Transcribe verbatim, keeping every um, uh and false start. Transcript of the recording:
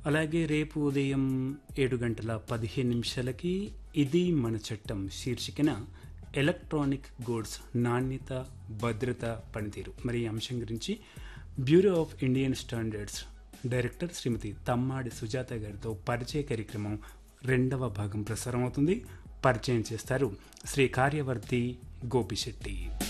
అలాగే రేపు ఉదయం ఏడు గంటల పదిహేను నిమిషాలకి ఇది మన చట్టం శీర్షికన ఎలక్ట్రానిక్ గూడ్స్ నాణ్యత భద్రత పనితీరు మరి ఈ అంశం గురించి bureau of Indian standards director శ్రీమతి తమ్మాడి సుజాత గారితో పరిచయ కార్యక్రమం రెండవ భాగం ప్రసారం అవుతుంది. పరిచయం చేస్తారు శ్రీ కార్యవర్తి గోపిశెట్టి.